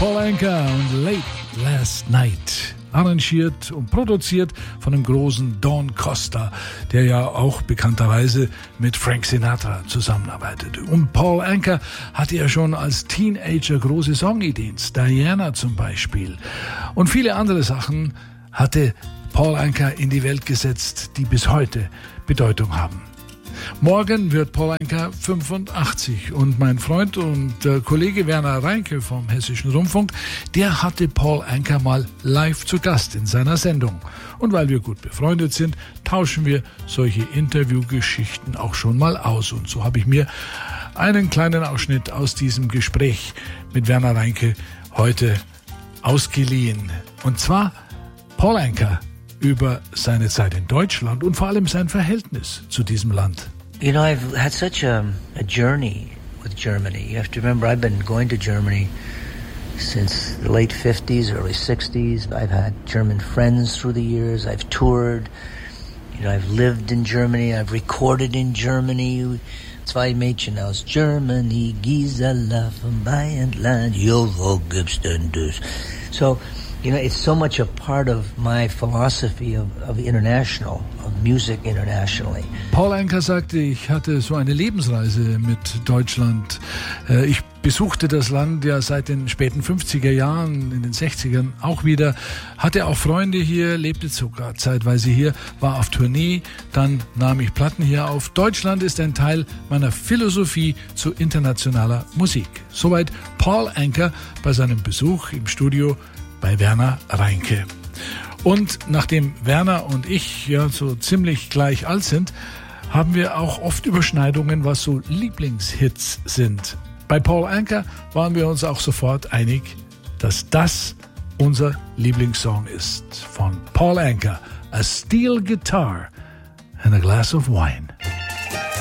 Paul Anka und Late Last Night. Arrangiert und produziert von dem großen Don Costa, der ja auch bekannterweise mit Frank Sinatra zusammenarbeitete. Und Paul Anka hatte ja schon als Teenager große Songideen, Diana zum Beispiel. Und viele andere Sachen hatte Paul Anka in die Welt gesetzt, die bis heute Bedeutung haben. Morgen wird Paul Anka 85 und mein Freund und Kollege Werner Reinke vom Hessischen Rundfunk, der hatte Paul Anka mal live zu Gast in seiner Sendung. Und weil wir gut befreundet sind, tauschen wir solche Interviewgeschichten auch schon mal aus. Und so habe ich mir einen kleinen Ausschnitt aus diesem Gespräch mit Werner Reinke heute ausgeliehen. Und zwar Paul Anka über seine Zeit in Deutschland und vor allem sein Verhältnis zu diesem Land. You know, I've had such a journey with Germany. You have to remember, I've been going to Germany since the late 50s, early 60s. I've had German friends through the years. I've toured. You know, I've lived in Germany. I've recorded in Germany. Zwei Mädchen aus Germany, Gisela von Bayernland, jo, wo gibt's denn das? So, you know, it's so much a part of my philosophy of international, of music internationally. Paul Anka sagte, ich hatte so eine Lebensreise mit Deutschland. Ich besuchte das Land ja seit den späten 50er Jahren, in den 60ern auch wieder, hatte auch Freunde hier, lebte sogar zeitweise hier, war auf Tournee, dann nahm ich Platten hier auf. Deutschland ist ein Teil meiner Philosophie zu internationaler Musik. Soweit Paul Anka bei seinem Besuch im Studio bei Werner Reinke. Und nachdem Werner und ich ja so ziemlich gleich alt sind, haben wir auch oft Überschneidungen, was so Lieblingshits sind. Bei Paul Anka waren wir uns auch sofort einig, dass das unser Lieblingssong ist. Von Paul Anka, A Steel Guitar and a Glass of Wine.